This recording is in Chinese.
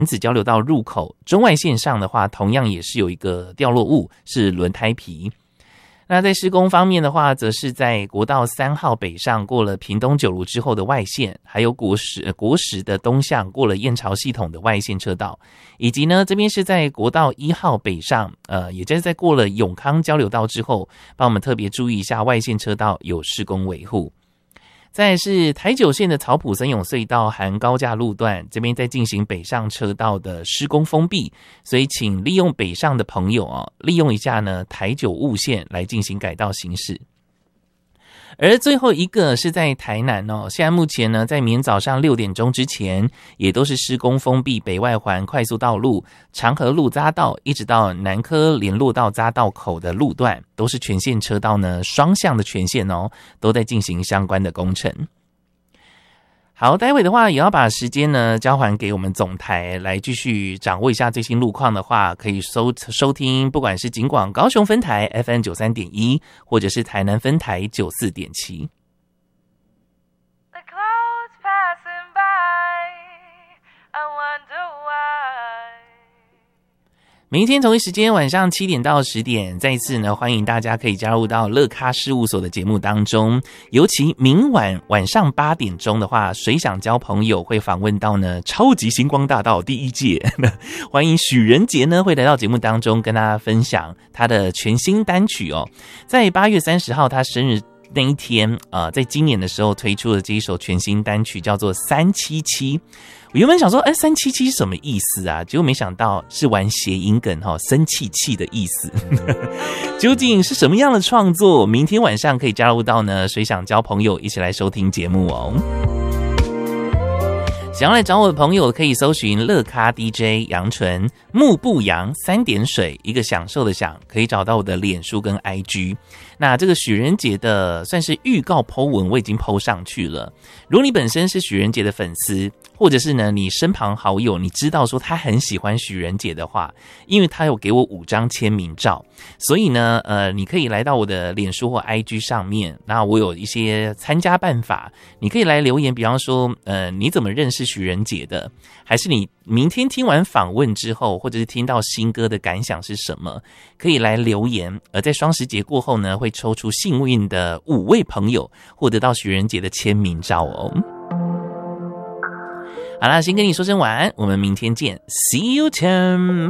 子交流道入口中外线上的话，同样也是有一个掉落物，是轮胎皮。那在施工方面的话，则是在国道3号北上过了屏东九如之后的外线，还有国十的东向过了燕巢系统的外线车道，以及呢这边是在国道1号北上，也就是在过了永康交流道之后，帮我们特别注意一下外线车道有施工维护。再来是台九线的草埔森永隧道含高架路段，这边在进行北上车道的施工封闭，所以请利用北上的朋友利用一下呢台九雾线来进行改道行驶。而最后一个是在台南现在目前呢，在明天早上6点钟之前，也都是施工封闭北外环快速道路、长河路匝道，一直到南科联络道匝道口的路段，都是全线车道呢，双向的全线都在进行相关的工程。好，待会的话也要把时间呢交还给我们总台来继续掌握一下最新路况的话，可以收听不管是警广高雄分台 FM 93.1，或者是台南分台94.7。明天同一时间晚上7点到10点，再一次呢欢迎大家可以加入到乐咖事务所的节目当中。尤其明晚上8点钟的话，水想交朋友会访问到呢超级星光大道第1届，欢迎许仁杰呢会来到节目当中跟大家分享他的全新单曲在8月30号他生日那一天在今年的时候推出了这一首全新单曲，叫做377。我原本想说377是什么意思啊，结果没想到是玩谐音梗生气气的意思究竟是什么样的创作，明天晚上可以加入到呢水想交朋友一起来收听节目想要来找我的朋友可以搜寻乐咖 DJ 杨纯，木不扬3点水一个享受的享，可以找到我的脸书跟 IG。 那这个许仁杰的算是预告 po 文我已经 po 上去了，如果你本身是许仁杰的粉丝，或者是呢你身旁好友你知道说他很喜欢许仁杰的话，因为他有给我5张签名照，所以呢你可以来到我的脸书或 IG 上面，那我有一些参加办法，你可以来留言，比方说你怎么认识许仁杰的，还是你明天听完访问之后，或者是听到新歌的感想是什么，可以来留言。而在双十节过后呢，会抽出幸运的5位朋友获得到许仁杰的签名照好啦，先跟你说声晚安，我们明天见 See you Tim